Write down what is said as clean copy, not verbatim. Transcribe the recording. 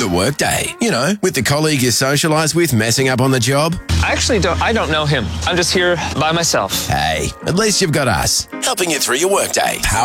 The workday. You know, with the colleague you socialise with messing up on the job. I don't know him. I'm just here by myself. Hey, at least you've got us, helping you through your workday.